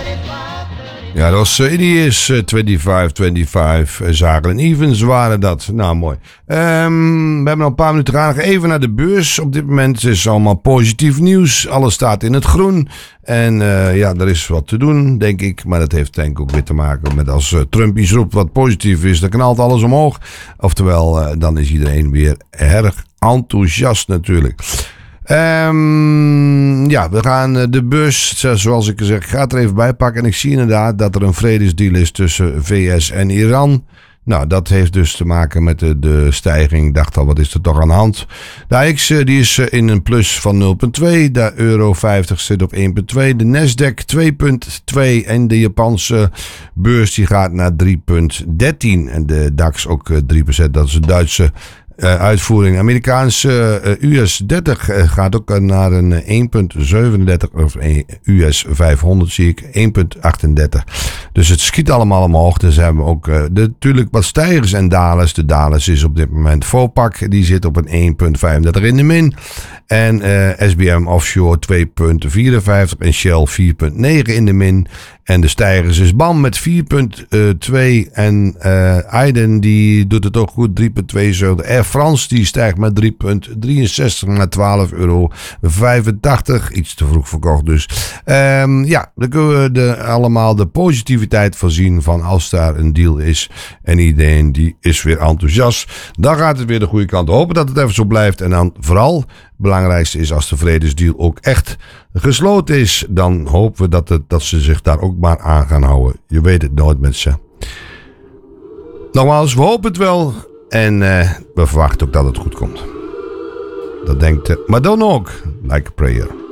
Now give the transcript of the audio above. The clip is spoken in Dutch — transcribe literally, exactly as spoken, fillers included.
Ja, dat was uh, Idiots, uh, vijfentwintig vijfentwintig. Uh, Zaken en Evans waren dat. Nou, mooi. Um, we hebben nog een paar minuten gaan. Even naar de beurs. Op dit moment is allemaal positief nieuws. Alles staat in het groen. En uh, ja, er is wat te doen, denk ik. Maar dat heeft denk ik ook weer te maken met als uh, Trump iets roept wat positief is, dan knalt alles omhoog. Oftewel, uh, dan is iedereen weer erg enthousiast natuurlijk. Um, ja, we gaan de beurs, zoals ik zeg, ga het er even bij pakken. En ik zie inderdaad dat er een vredesdeal is tussen V S en Iran. Nou, dat heeft dus te maken met de, de stijging. Ik dacht al, wat is er toch aan de hand? De A X die is in een plus van nul komma twee. De euro vijftig zit op één komma twee. De Nasdaq twee komma twee. En de Japanse beurs die gaat naar drie komma dertien. En de DAX ook drie procent. Dat is de Duitse Uh, uitvoering. Amerikaanse uh, U S dertig uh, gaat ook naar een uh, één komma zevenendertig of uh, U S vijfhonderd zie ik één komma achtendertig. Dus het schiet allemaal omhoog. Dus hebben we ook uh, de, natuurlijk wat stijgers en dalers. De dalers is op dit moment Vopak. Die zit op een één komma vijfendertig in de min. En uh, S B M Offshore twee komma vierenvijftig en Shell vier komma negen in de min. En de stijgers is B A M met vier komma twee en uh, Aiden die doet het ook goed, drie komma tweeënzeventig. Air France die stijgt met drie komma drieënzestig naar twaalf euro vijfentachtig. Iets te vroeg verkocht dus. Um, ja, dan kunnen we de, allemaal de positiviteit voorzien van als daar een deal is. En iedereen die is weer enthousiast. Dan gaat het weer de goede kant. Hopen dat het even zo blijft. En dan vooral, het belangrijkste is als de vredesdeal ook echt gesloten is, dan hopen we dat, het, dat ze zich daar ook maar aan gaan houden. Je weet het nooit met ze. Nogmaals, we hopen het wel. En uh, we verwachten ook dat het goed komt. Dat denkt uh, Madonna ook. Like a prayer.